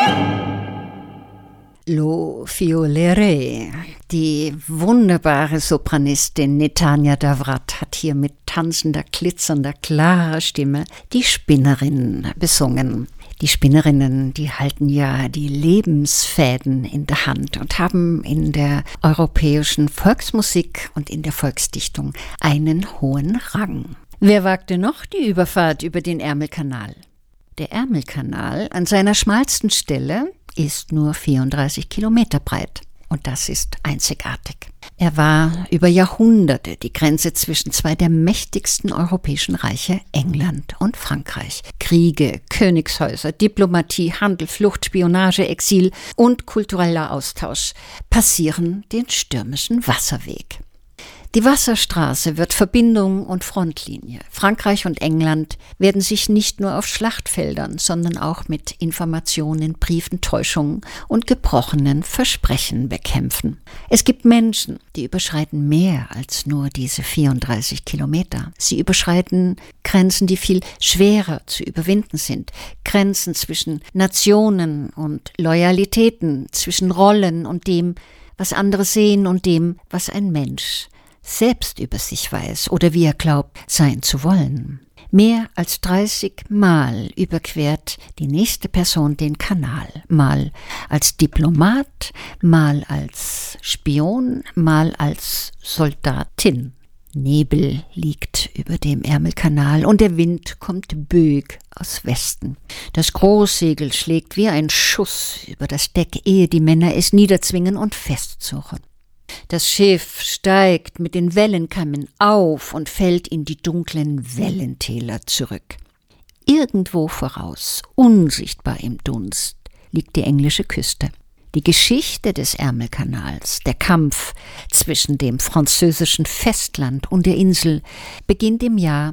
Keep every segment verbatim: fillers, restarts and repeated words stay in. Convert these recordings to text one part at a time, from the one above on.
Lo Fiolere, die wunderbare Sopranistin Netanya Davrat hat hier mit tanzender, glitzernder, klarer Stimme die Spinnerin besungen. Die Spinnerinnen, die halten ja die Lebensfäden in der Hand und haben in der europäischen Volksmusik und in der Volksdichtung einen hohen Rang. Wer wagte noch die Überfahrt über den Ärmelkanal? Der Ärmelkanal an seiner schmalsten Stelle ist nur vierunddreißig Kilometer breit und das ist einzigartig. Er war über Jahrhunderte die Grenze zwischen zwei der mächtigsten europäischen Reiche, England und Frankreich. Kriege, Königshäuser, Diplomatie, Handel, Flucht, Spionage, Exil und kultureller Austausch passieren den stürmischen Wasserweg. Die Wasserstraße wird Verbindung und Frontlinie. Frankreich und England werden sich nicht nur auf Schlachtfeldern, sondern auch mit Informationen, Briefen, Täuschungen und gebrochenen Versprechen bekämpfen. Es gibt Menschen, die überschreiten mehr als nur diese vierunddreißig Kilometer. Sie überschreiten Grenzen, die viel schwerer zu überwinden sind. Grenzen zwischen Nationen und Loyalitäten, zwischen Rollen und dem, was andere sehen und dem, was ein Mensch selbst über sich weiß oder wie er glaubt, sein zu wollen. Mehr als dreißig Mal überquert die nächste Person den Kanal, mal als Diplomat, mal als Spion, mal als Soldatin. Nebel liegt über dem Ärmelkanal und der Wind kommt böig aus Westen. Das Großsegel schlägt wie ein Schuss über das Deck, ehe die Männer es niederzwingen und festsuchen. Das Schiff steigt mit den Wellenkammen auf und fällt in die dunklen Wellentäler zurück. Irgendwo voraus, unsichtbar im Dunst, liegt die englische Küste. Die Geschichte des Ärmelkanals, der Kampf zwischen dem französischen Festland und der Insel, beginnt im Jahr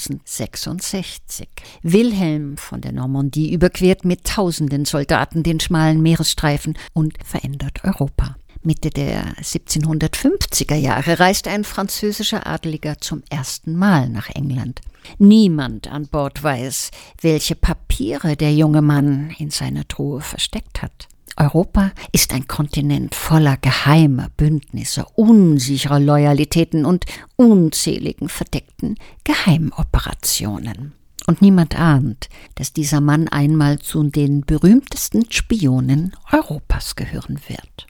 tausendsechsundsechzig. Wilhelm von der Normandie überquert mit tausenden Soldaten den schmalen Meeresstreifen und verändert Europa. Mitte der siebzehnhundertfünfziger Jahre reist ein französischer Adeliger zum ersten Mal nach England. Niemand an Bord weiß, welche Papiere der junge Mann in seiner Truhe versteckt hat. Europa ist ein Kontinent voller geheimer Bündnisse, unsicherer Loyalitäten und unzähligen verdeckten Geheimoperationen. Und niemand ahnt, dass dieser Mann einmal zu den berühmtesten Spionen Europas gehören wird.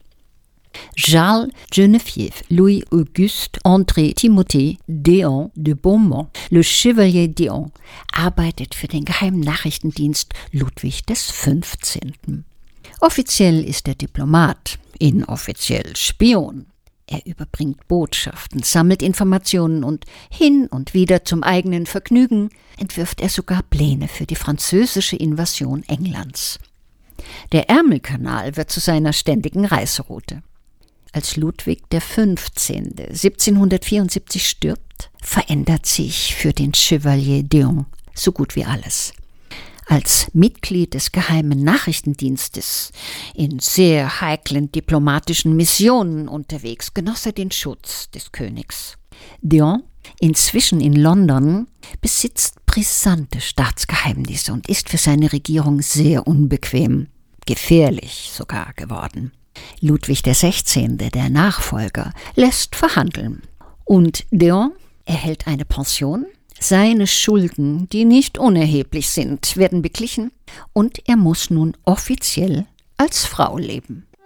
Charles Geneviève Louis Auguste André Timothée d'Eon de Beaumont, Le Chevalier d'Eon, arbeitet für den Geheimen Nachrichtendienst Ludwig des Fünfzehnten. Offiziell ist er Diplomat, inoffiziell Spion. Er überbringt Botschaften, sammelt Informationen und hin und wieder zum eigenen Vergnügen entwirft er sogar Pläne für die französische Invasion Englands. Der Ärmelkanal wird zu seiner ständigen Reiseroute. Als Ludwig der Fünfzehnte siebzehnhundertvierundsiebzig stirbt, verändert sich für den Chevalier d'Eon so gut wie alles. Als Mitglied des Geheimen Nachrichtendienstes in sehr heiklen diplomatischen Missionen unterwegs genoss er den Schutz des Königs. d'Eon, inzwischen in London, besitzt brisante Staatsgeheimnisse und ist für seine Regierung sehr unbequem, gefährlich sogar geworden. Ludwig der Sechzehnte, der Nachfolger, lässt verhandeln. Und d'Eon erhält eine Pension, seine Schulden, die nicht unerheblich sind, werden beglichen und er muss nun offiziell als Frau leben.